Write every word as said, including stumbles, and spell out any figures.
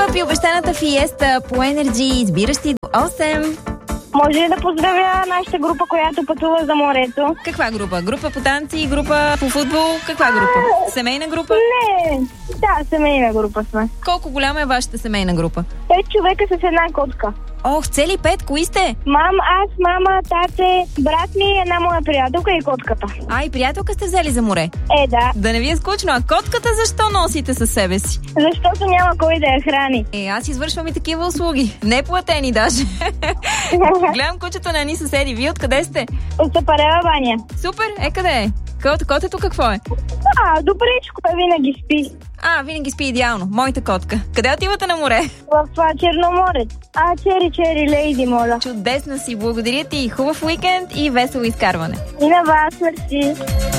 настъпи обещаната фиеста по Енерджи, избиращи до осем. Може ли да поздравя нашата група, която пътува за морето? Каква група? Група по танци, група по футбол? Каква група? Семейна група? Не, да, семейна група сме. Колко голяма е вашата семейна група? Пет човека с една котка. Ох, цели пет, кои сте? Мам, аз, мама, тате, брат ми, една моя приятелка и котката. А, и приятелка сте взели за море? Е, да. Да не ви е скучно, а котката защо носите със себе си? Защото няма кой да я храни. Е, аз извършвам и такива услуги. Не платени даже. Гледам кучето на едни съседи. Вие откъде сте? От Сапарева баня. Супер, е къде е? Кот, котето какво е? А, добричко, винаги спи. А, винаги спи идеално. Моята котка. Къде отивате на море? В това Черноморец. А, чери, чери, лейди, моля. Чудесна си, благодаря ти. Хубав уикенд и весело изкарване. И на вас, мерси.